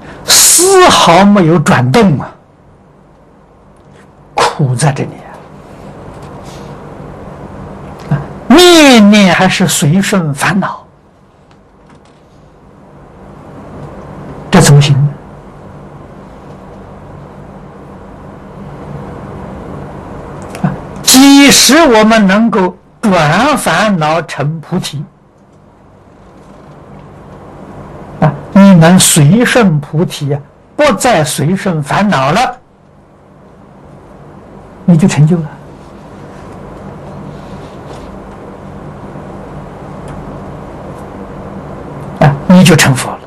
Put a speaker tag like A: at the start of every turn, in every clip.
A: 丝毫没有转动啊，苦在这里啊，念念还是随顺烦恼，这怎么行呢？即使我们能够转烦恼成菩提啊，你能随顺菩提啊，不再随顺烦恼了，你就成就了啊，你就成佛了。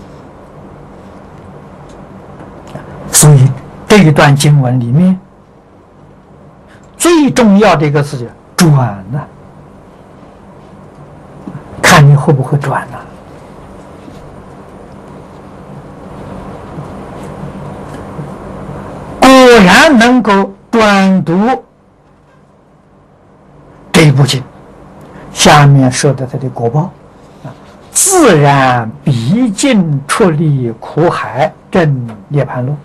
A: 所以这一段经文里面最重要的一个字叫转呢，看你会不会转呢？果然能够转读这一部经，下面说的它的果报自然毕竟出离苦海，证涅槃路。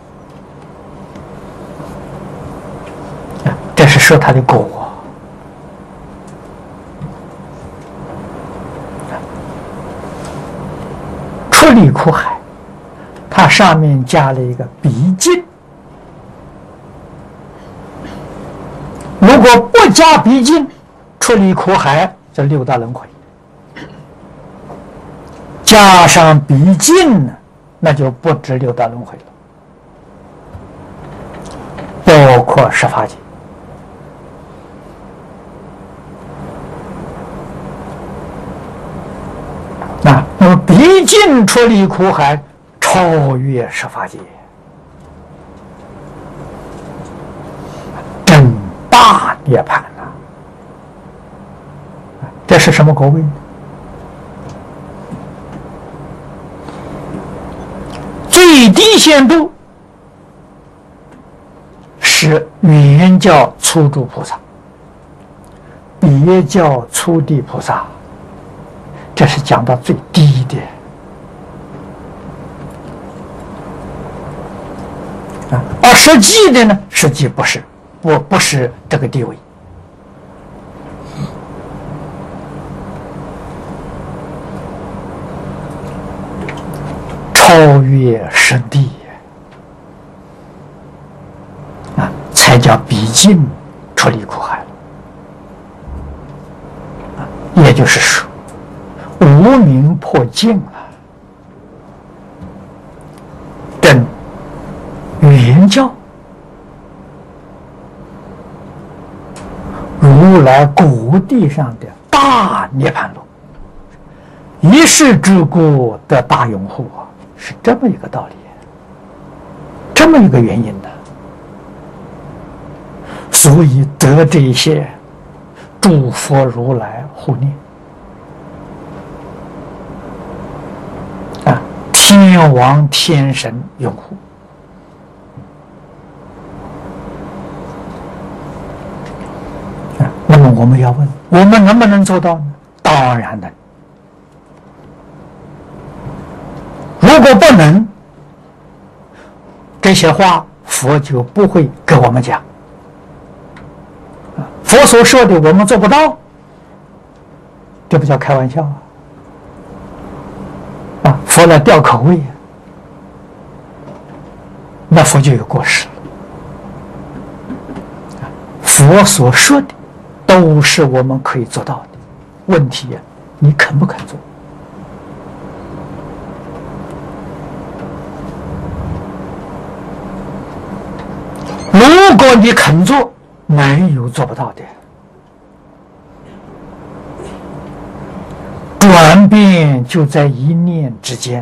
A: 这是说他的果。出离苦海，它上面加了一个毕竟。如果不加毕竟，出离苦海这六道轮回，加上毕竟呢，那就不止六道轮回了，包括十法界。那么毕竟出离苦海，超越十法界，证大涅槃了。这是什么果位呢？最低限度是原教初住菩萨，别教初地菩萨。这是讲到最低的啊，而实际的呢，实际不是，不是这个地位。超越实地啊，才叫毕竟出离苦海啊，也就是说。无明破尽了，证原教如来果地上的大涅槃路，一世之故得大拥护啊，是这么一个道理，这么一个原因的。所以得这些诸佛如来护念。天王天神拥护那么我们要问，我们能不能做到呢？当然能。如果不能，这些话佛就不会给我们讲。佛所说的我们做不到，这不叫开玩笑啊！佛来吊口味，那佛就有过失了。佛所说的都是我们可以做到的，问题你肯不肯做？如果你肯做，没有做不到的。转变就在一念之间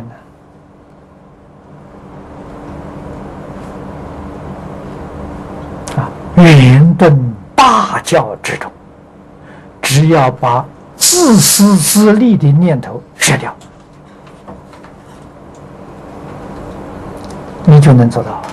A: 呢。圆顿大教之中，只要把自私自利的念头舍掉，你就能做到。